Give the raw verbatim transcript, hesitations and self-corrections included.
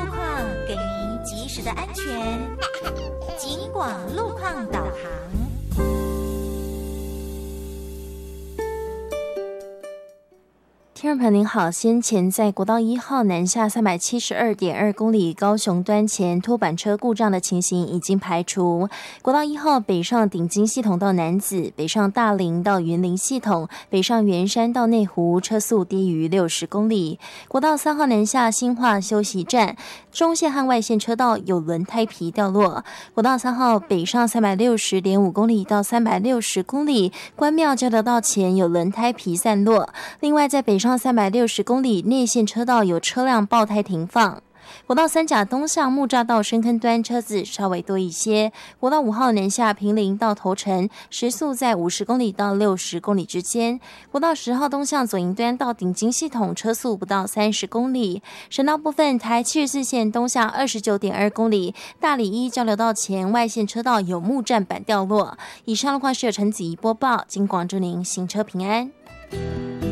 况，给您及时的安全。警广路况导航。 听众朋友您好，先前在国道一号南下三百七十二点二公里高雄端前拖板车故障的情形已经排除。国道一号北上顶金系统到楠梓，北上大林到云林系统，北上圆山到内湖车速低于六十公里。国道三号南下新化休息站，中线和外线车道有轮胎皮掉落。国道三号北上三百六十点五公里到三百六十公里，关庙交流道前有轮胎皮散落。另外在北上三百六十公里内线车道有车辆爆胎停放。国道三甲东向木栅道深坑端车子稍微多一些。国道五号南下坪林到头城，时速在五十公里到六十公里之间。国道十号东向左营端到顶金系统，车速不到三十公里。省道部分，台七十四线东向二十九点二公里，大里一交流道前外线车道有木栈板掉落。以上的话是由陈子怡播报，经广祝您行车平安。